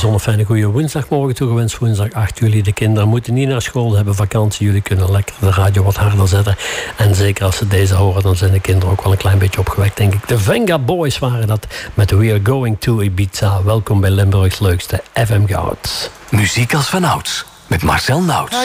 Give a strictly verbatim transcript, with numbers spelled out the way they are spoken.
bijzonder fijne goede woensdagmorgen toegewenst. Woensdag acht juli. De kinderen moeten niet naar school, hebben vakantie. Jullie kunnen lekker de radio wat harder zetten. En zeker als ze deze horen, dan zijn de kinderen ook wel een klein beetje opgewekt, denk ik. De Venga Boys waren dat met We Are Going to Ibiza. Welkom bij Limburgs leukste F M Goud. Muziek als vanouds met Marcel Nauts.